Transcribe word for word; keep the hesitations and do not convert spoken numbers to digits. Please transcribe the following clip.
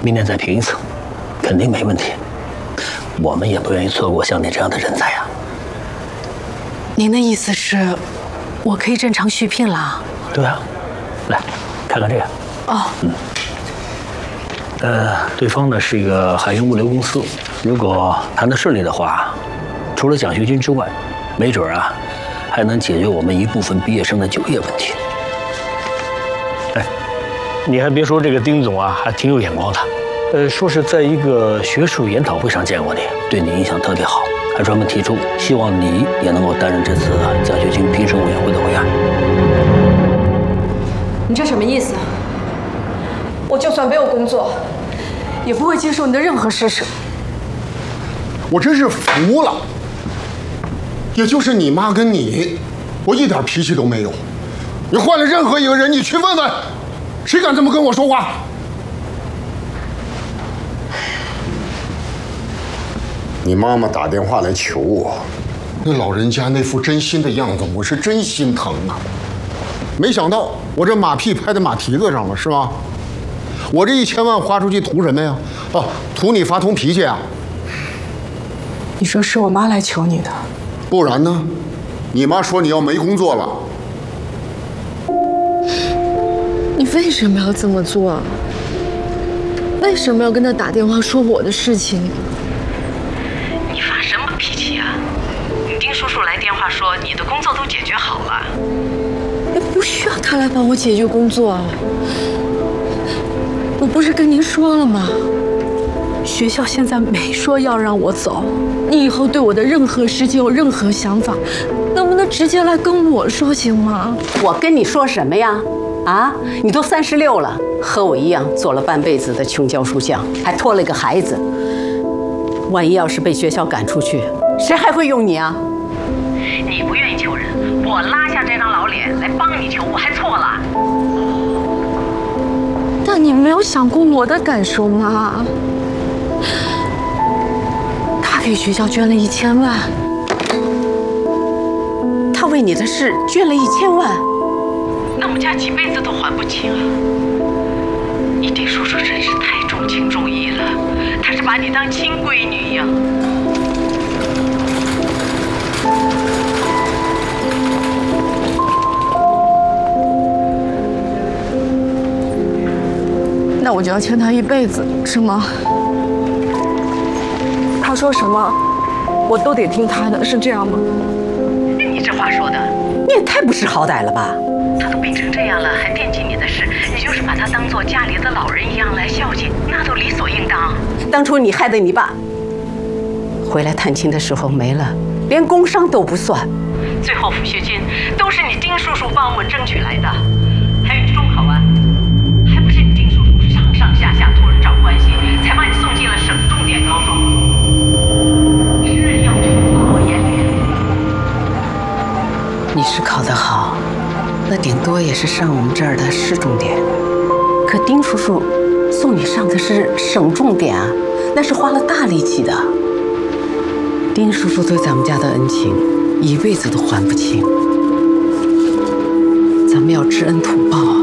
明年再评一次，肯定没问题。我们也不愿意错过像你这样的人才呀。 您的意思是，我可以正常续聘了？ 对啊，来看看这个。 哦， 嗯。呃，对方呢是一个海运物流公司，如果谈得顺利的话，除了奖学金之外，没准啊，还能解决我们一部分毕业生的就业问题。哎，你还别说，这个丁总啊，还挺有眼光的。呃，说是在一个学术研讨会上见过你，对你印象特别好，还专门提出希望你也能够担任这次奖学金评审委员会的委员。 你这什么意思？我就算没有工作，也不会接受你的任何施舍。 我真是服了。也就是你妈跟你，我一点脾气都没有。你换了任何一个人，你去问问，谁敢这么跟我说话？你妈妈打电话来求我，那老人家那副真心的样子，我是真心疼啊。没想到我这马屁拍在马蹄子上了，是吧？我这一千万花出去图什么呀？哦，图你发通脾气啊？ 你说是我妈来求你的？ 不然呢？你妈说你要没工作了。 你为什么要这么做？为什么要跟她打电话说我的事情？ 你发什么脾气啊？你丁叔叔来电话说你的工作都解决好了。 也不需要他来帮我解决工作啊。我不是跟您说了吗？学校现在没说要让我走，你以后对我的任何事情有任何想法，能不能直接来跟我说行吗？ 我跟你说什么呀？啊，你都三十六了，和我一样做了半辈子的穷教书匠，还拖了一个孩子。万一要是被学校赶出去，谁还会用你啊？ 你不愿意求人，我拉下这张老脸来帮你求，我还错了？ 但你没有想过我的感受吗？他给学校捐了一千万， 他为你的事捐了一千万， 那我们家几辈子都还不清啊！你丁叔叔真是太重情重义了，他是把你当亲闺女一样。 那我就要欠他一辈子，是吗？他说什么，我都得听他的，是这样吗？ 你这话说的， 你也太不识好歹了吧！ 他都病成这样了，还惦记你的事，你就是把他当做家里的老人一样来孝敬，那都理所应当。 当初你害得你爸回来探亲的时候没了，连工伤都不算。 最后抚恤金都是你丁叔叔帮我们争取来的，还有中考啊，还不是你丁叔叔上上下下托人找关系，才把你送进了省重点高中。知人要求不过眼脸。 你是考得好，那顶多也是上我们这儿的市重点。可丁叔叔送你上的是省重点啊，那是花了大力气的。丁叔叔对咱们家的恩情，一辈子都还不清。咱们要知恩图报啊。